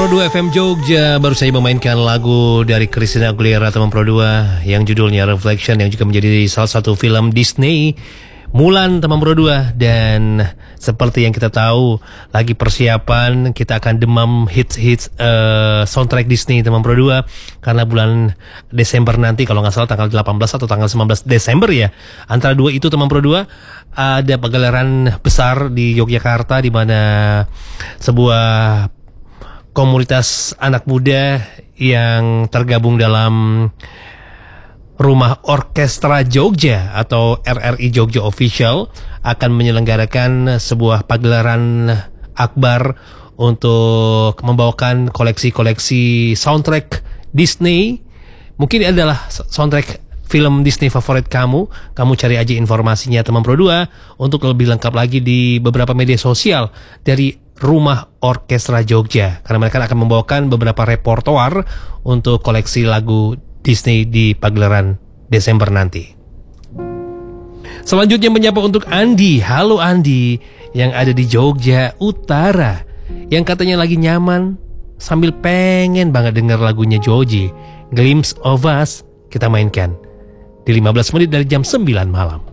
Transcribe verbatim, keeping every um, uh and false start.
Pro dua F M Jogja baru saja memainkan lagu dari Christina Aguilera teman Pro dua yang judulnya Reflection, yang juga menjadi salah satu film Disney Mulan teman Pro dua. Dan seperti yang kita tahu, lagi persiapan kita akan demam hits-hits uh, soundtrack Disney teman Pro dua, karena bulan Desember nanti, kalau nggak salah tanggal delapan belas atau tanggal sembilan belas Desember ya, antara dua itu teman Pro dua, ada pagelaran besar di Yogyakarta, di mana sebuah komunitas anak muda yang tergabung dalam Rumah Orkestra Jogja atau R R I Jogja Official akan menyelenggarakan sebuah pagelaran akbar untuk membawakan koleksi-koleksi soundtrack Disney. Mungkin ini adalah soundtrack film Disney favorit kamu. Kamu cari aja informasinya teman Pro dua untuk lebih lengkap lagi di beberapa media sosial dari Rumah Orkestra Jogja, karena mereka akan membawakan beberapa repertoar untuk koleksi lagu Disney di pagelaran Desember nanti. Selanjutnya menyapa untuk Andi. Halo Andi yang ada di Jogja Utara, yang katanya lagi nyaman sambil pengen banget denger lagunya Joji, Glimpse of Us. Kita mainkan di lima belas menit dari jam sembilan malam.